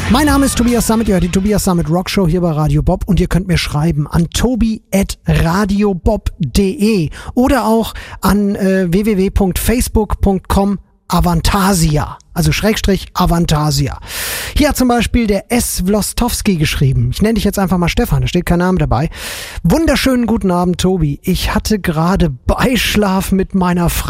Mein Name ist Tobias Sammet, ihr hört die Tobias Sammet Rockshow hier bei Radio Bob und ihr könnt mir schreiben an tobi@radiobob.de oder auch an www.facebook.com/Avantasia, also / Avantasia. Hier hat zum Beispiel der S. Wlostowski geschrieben. Ich nenne dich jetzt einfach mal Stefan, da steht kein Name dabei. Wunderschönen guten Abend, Tobi. Ich hatte gerade Beischlaf mit meiner Frau.